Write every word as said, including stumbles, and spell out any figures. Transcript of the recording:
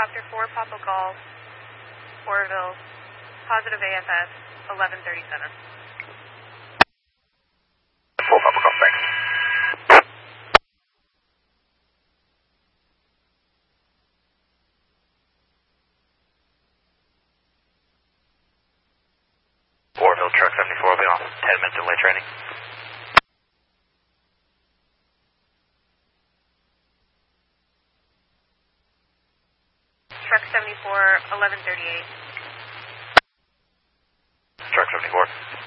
helicopter four Papa Golf, Oroville, positive A F S, eleven thirty-seven. four Papa Golf, thanks. Oroville, truck seventy-four will be on ten minute delay training. Truck seventy-four, eleven thirty-eight. Truck seventy-four.